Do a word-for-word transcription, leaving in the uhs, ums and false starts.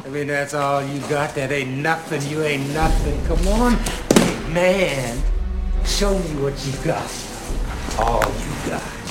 I mean, that's all you got? That ain't nothing. You ain't nothing. Come on, big man. Show me what you got. All you got.